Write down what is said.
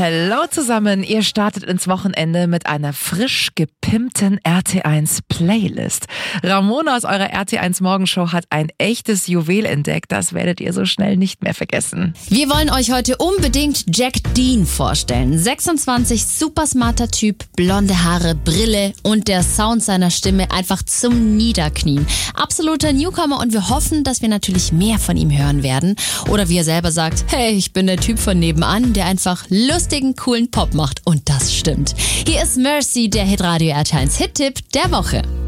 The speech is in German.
Hallo zusammen, ihr startet ins Wochenende mit einer frisch gepimpten RT1 Playlist. Ramona aus eurer RT1 Morgenshow hat ein echtes Juwel entdeckt, das werdet ihr so schnell nicht mehr vergessen. Wir wollen euch heute unbedingt Jack Dean vorstellen. 26, super smarter Typ, blonde Haare, Brille und der Sound seiner Stimme einfach zum Niederknien. Absoluter Newcomer und wir hoffen, dass wir natürlich mehr von ihm hören werden. Oder wie er selber sagt, hey, ich bin der Typ von nebenan, der einfach lustigen, coolen Pop macht. Und das stimmt. Hier ist Mercy, der Hitradio RT1 Hit-Tipp der Woche.